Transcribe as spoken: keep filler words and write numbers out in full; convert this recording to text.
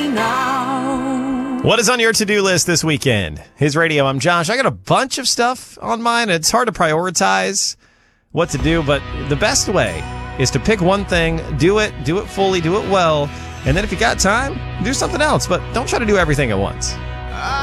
now. What is on your to-do list this weekend? His Radio, I'm Josh. I got a bunch of stuff on mine. It's hard to prioritize what to do, but the best way is to pick one thing, do it, do it fully, do it well, and then if you got time, do something else, but don't try to do everything at once.